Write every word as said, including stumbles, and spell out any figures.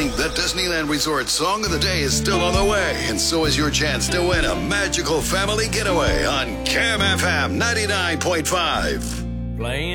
listening, the Disneyland Resort Song of the Day is still on the way, and so is your chance to win a magical family getaway on Cam F M ninety-nine point five. Playing